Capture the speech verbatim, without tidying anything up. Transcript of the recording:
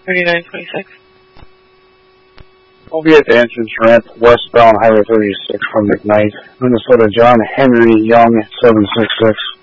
thirty-nine twenty-six. We'll be at the entrance ramp westbound Highway thirty-six from McKnight. Minnesota John Henry Young, seven six six.